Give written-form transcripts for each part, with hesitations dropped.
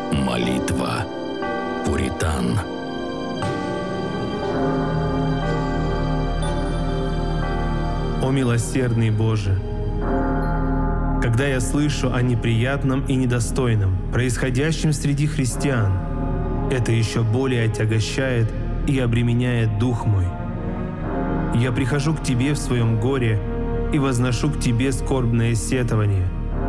Молитва пуритан. О милосердный Боже! Когда я слышу о неприятном и недостойном, происходящем среди христиан, это еще более отягощает и обременяет дух мой. Я прихожу к Тебе в своем горе и возношу к Тебе скорбное сетование.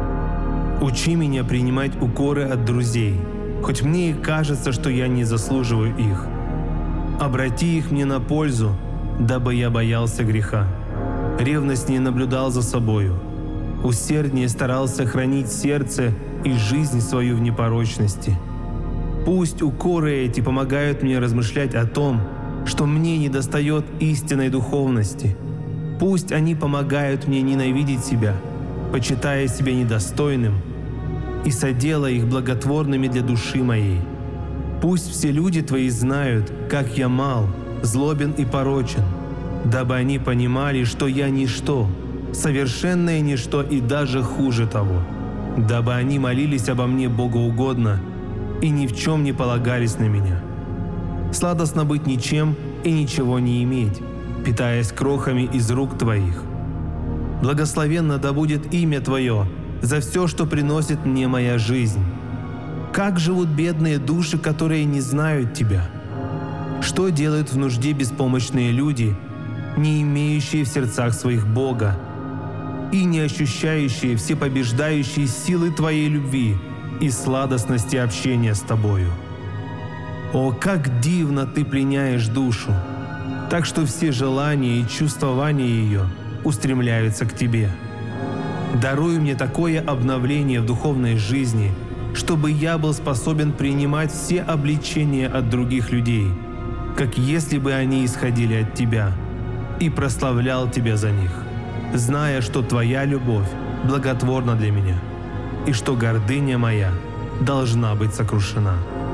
Учи меня принимать укоры от друзей, хоть мне и кажется, что я не заслуживаю их. Обрати их мне на пользу, дабы я боялся греха, ревностнее наблюдал за собою, усерднее старался хранить сердце и жизнь свою в непорочности. Пусть укоры эти помогают мне размышлять о том, что мне недостает истинной духовности. Пусть они помогают мне ненавидеть себя, почитая себя недостойным, и соделай их благотворными для души моей. Пусть все люди Твои знают, как я мал, злобен и порочен, дабы они понимали, что я ничто, совершенное ничто и даже хуже того, дабы они молились обо мне богоугодно и ни в чем не полагались на меня. Сладостно быть ничем и ничего не иметь, питаясь крохами из рук Твоих. Благословенно да будет имя Твое за все, что приносит мне моя жизнь. Как живут бедные души, которые не знают Тебя? Что делают в нужде беспомощные люди, не имеющие в сердцах своих Бога и не ощущающие всепобеждающие силы Твоей любви и сладостности общения с Тобою? О, как дивно Ты пленяешь душу, так что все желания и чувствования ее устремляются к Тебе. Даруй мне такое обновление в духовной жизни, чтобы я был способен принимать все обличения от других людей, как если бы они исходили от Тебя, и прославлял Тебя за них, зная, что Твоя любовь благотворна для меня, и что гордыня моя должна быть сокрушена.